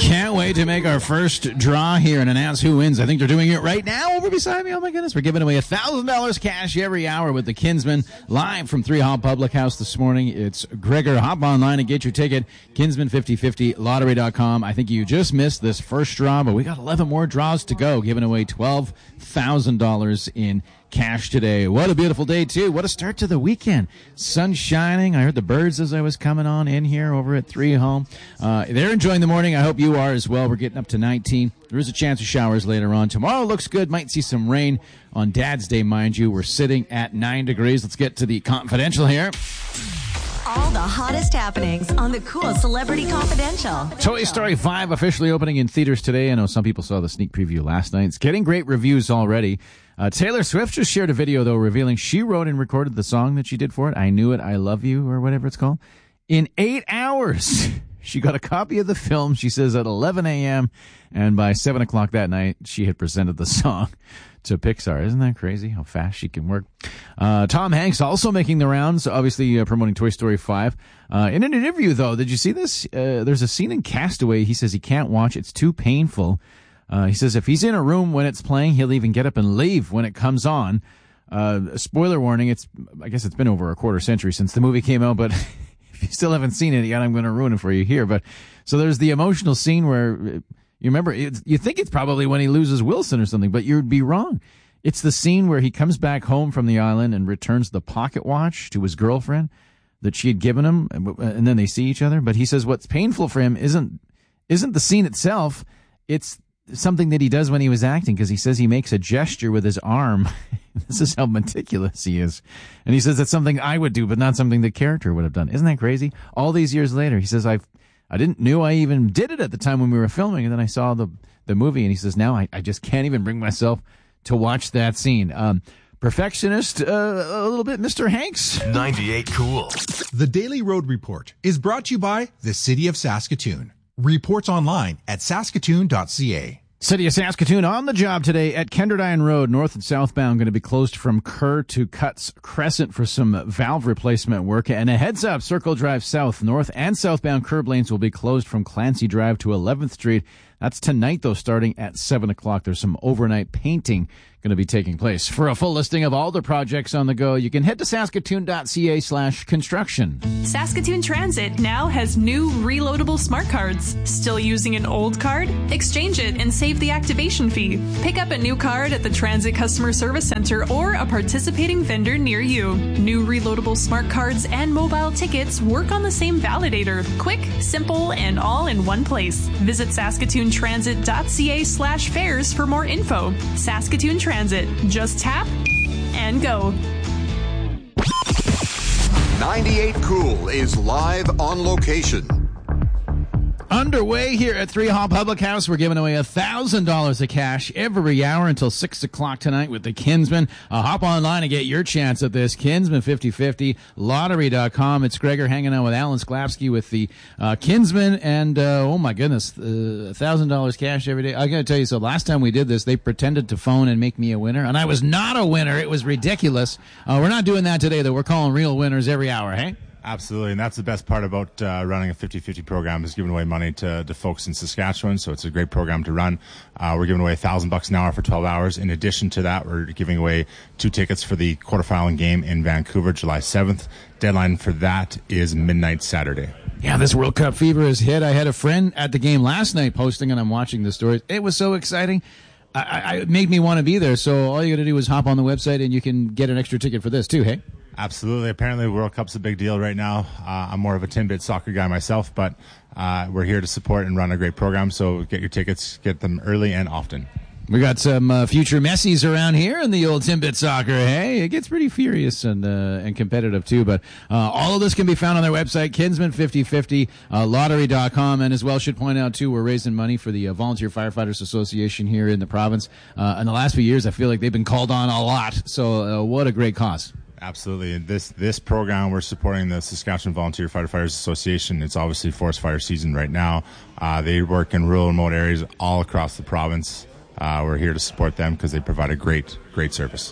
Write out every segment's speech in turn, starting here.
Can't wait to make our first draw here and announce who wins. I think they're doing it right now over beside me. Oh, my goodness. We're giving away $1,000 cash every hour with the Kinsman live from 3 Hall Public House this morning. It's Gregor. Hop online and get your ticket. Kinsman5050lottery.com. I think you just missed this first draw, but we got 11 more draws to go, giving away $12,000 in cash today. What a beautiful day, too. What a start to the weekend. Sun shining. I heard the birds as I was coming on in here over at 3 Home. They're enjoying the morning. I hope you are as well. We're getting up to 19. There is a chance of showers later on. Tomorrow looks good. Might see some rain on Dad's Day, mind you. We're sitting at 9 degrees. Let's get to the Confidential here. All the hottest happenings on the Cool Celebrity Confidential. Toy Story 5 officially opening in theaters today. I know some people saw the sneak preview last night. It's getting great reviews already. Taylor Swift just shared a video, though, revealing she wrote and recorded the song that she did for it, I Knew It, I Love You, or whatever it's called, in 8 hours. She got a copy of the film, she says, at 11 a.m., and by 7 o'clock that night, she had presented the song to Pixar. Isn't that crazy how fast she can work? Tom Hanks also making the rounds, obviously promoting Toy Story 5. In an interview, though, did you see this? There's a scene in Castaway he says he can't watch. It's too painful. He says if he's in a room when it's playing, he'll even get up and leave when it comes on. Spoiler warning, I guess it's been over a quarter century since the movie came out, but if you still haven't seen it yet, I'm going to ruin it for you here. But so there's the emotional scene where you remember, you think it's probably when he loses Wilson or something, but you'd be wrong. It's the scene where he comes back home from the island and returns the pocket watch to his girlfriend that she had given him, and then they see each other. But he says what's painful for him isn't the scene itself, it's something that he does when he was acting, because he says he makes a gesture with his arm. This is how meticulous he is. And he says that's something I would do, but not something the character would have done. Isn't that crazy? All these years later, he says, I didn't know I even did it at the time when we were filming, and then I saw the movie, and he says, now I just can't even bring myself to watch that scene. Perfectionist, a little bit, Mr. Hanks. 98 Cool. The Daily Road Report is brought to you by the City of Saskatoon. Reports online at saskatoon.ca. City of Saskatoon on the job today at Kenderdine Road, north and southbound, going to be closed from Kerr to Cuts Crescent for some valve replacement work. And a heads up, Circle Drive South, north and southbound curb lanes will be closed from Clancy Drive to 11th Street. That's tonight, though, starting at 7 o'clock. There's some overnight painting going to be taking place. For a full listing of all the projects on the go, you can head to saskatoon.ca/construction. Saskatoon Transit now has new reloadable smart cards. Still using an old card? Exchange it and save the activation fee. Pick up a new card at the Transit Customer Service Center or a participating vendor near you. New reloadable smart cards and mobile tickets work on the same validator. Quick, simple, and all in one place. Visit saskatoontransit.ca/fares for more info. Saskatoon Transit. Just tap and go. 98 Cool is live on location. Underway here at 3 Hall Public House. We're giving away $1,000 of cash every hour until 6 o'clock tonight with the Kinsman. Hop online and get your chance at this. Kinsman5050lottery.com. It's Gregor hanging out with Alan Sklapsky with the Kinsman. And, oh my goodness, $1,000 cash every day. I got to tell you, so last time we did this, they pretended to phone and make me a winner. And I was not a winner. It was ridiculous. We're not doing that today, though. We're calling real winners every hour, hey? Absolutely, and that's the best part about running a 50-50 program is giving away money to folks in Saskatchewan, so it's a great program to run. We're giving away $1,000 an hour for 12 hours. In addition to that, we're giving away 2 tickets for the quarterfinal game in Vancouver, July 7th. Deadline for that is midnight Saturday. Yeah, this World Cup fever has hit. I had a friend at the game last night posting, and I'm watching the stories. It was so exciting. It made me want to be there, so all you got to do is hop on the website, and you can get an extra ticket for this, too, hey? Absolutely. Apparently, World Cup's a big deal right now. I'm more of a Timbit soccer guy myself, but we're here to support and run a great program, so get your tickets, get them early and often. We got some future Messis around here in the old Timbit soccer. Hey, it gets pretty furious and competitive, too. But all of this can be found on their website, Kinsman5050lottery.com. And as well, should point out, too, we're raising money for the Volunteer Firefighters Association here in the province. In the last few years, I feel like they've been called on a lot. So what a great cause. Absolutely. This program, we're supporting the Saskatchewan Volunteer Firefighters Association. It's obviously forest fire season right now. They work in rural, remote areas all across the province. We're here to support them because they provide a great service.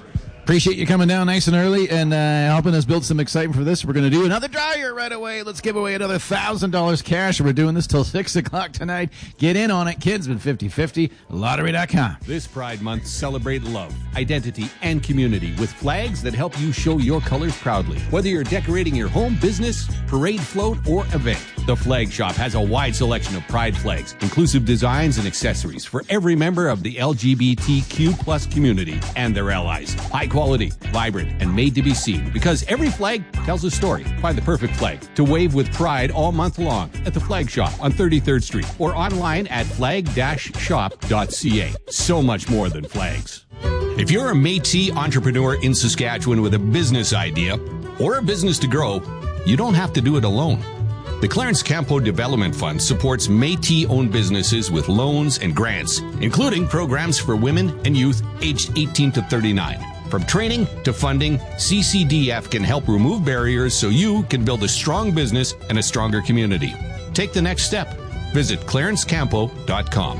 Appreciate you coming down nice and early and helping us build some excitement for this. We're going to do another dryer right away. Let's give away another $1,000 cash. We're doing this till 6 o'clock tonight. Get in on it. Kidsman 50/50, lottery.com. This Pride Month, celebrate love, identity, and community with flags that help you show your colors proudly. Whether you're decorating your home, business, parade, float, or event, the Flag Shop has a wide selection of Pride flags, inclusive designs and accessories for every member of the LGBTQ plus community and their allies. High quality, vibrant, and made to be seen, because every flag tells a story. Find the perfect flag to wave with pride all month long at the Flag Shop on 33rd Street or online at flag-shop.ca. So much more than flags. If you're a Métis entrepreneur in Saskatchewan with a business idea or a business to grow, you don't have to do it alone. The Clarence Campo Development Fund supports Métis-owned businesses with loans and grants, including programs for women and youth aged 18 to 39. From training to funding, CCDF can help remove barriers so you can build a strong business and a stronger community. Take the next step. Visit clarencecampo.com.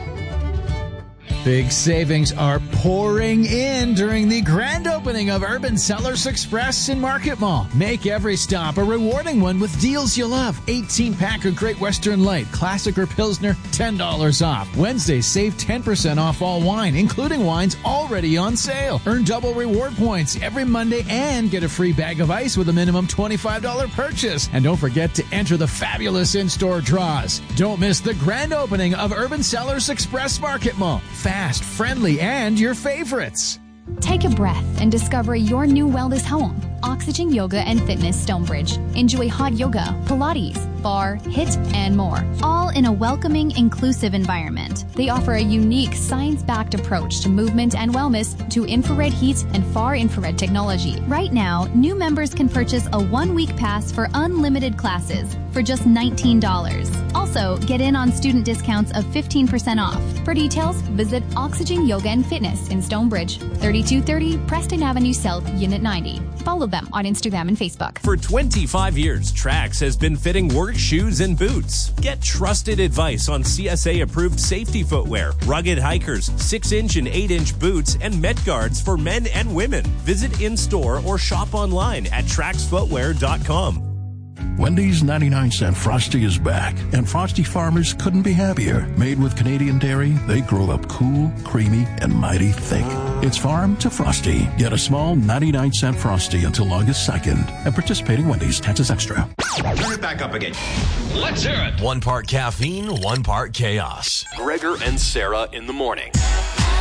Big savings are pouring in during the grand opening of Urban Cellars Express in Market Mall. Make every stop a rewarding one with deals you love. 18-pack of Great Western Light, Classic or Pilsner, $10 off. Wednesday, save 10% off all wine, including wines already on sale. Earn double reward points every Monday and get a free bag of ice with a minimum $25 purchase. And don't forget to enter the fabulous in-store draws. Don't miss the grand opening of Urban Cellars Express Market Mall. Fast, friendly, and your favorites. Take a breath and discover your new wellness home. Oxygen Yoga and Fitness Stonebridge. Enjoy hot yoga, Pilates, bar, HIIT, and more. All in a welcoming, inclusive environment. They offer a unique, science-backed approach to movement and wellness to infrared heat and far infrared technology. Right now, new members can purchase a 1-week pass for unlimited classes for just $19. Also, get in on student discounts of 15% off. For details, visit Oxygen Yoga and Fitness in Stonebridge, 3230 Preston Avenue South, Unit 90. Follow them on Instagram and Facebook. For 25 years, Trax has been fitting work shoes and boots. Get trusted advice on CSA-approved safety footwear, rugged hikers, 6-inch and 8-inch boots, and Met Guards for men and women. Visit in-store or shop online at traxfootwear.com. Wendy's 99-cent Frosty is back, and Frosty farmers couldn't be happier. Made with Canadian dairy, they grow up cool, creamy, and mighty thick. It's farm to Frosty. Get a small 99-cent Frosty until August 2nd. At participating Wendy's, taxes extra. Turn it back up again. Let's hear it. 1 part caffeine, 1 part chaos. Gregor and Sarah in the morning.